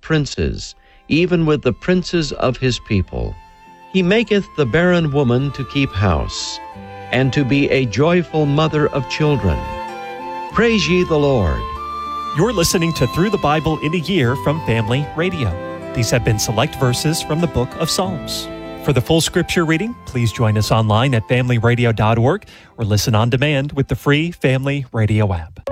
princes, even with the princes of his people. He maketh the barren woman to keep house, and to be a joyful mother of children. Praise ye the Lord. You're listening to Through the Bible in a Year from Family Radio. These have been select verses from the book of Psalms. For the full scripture reading, please join us online at familyradio.org or listen on demand with the free Family Radio app.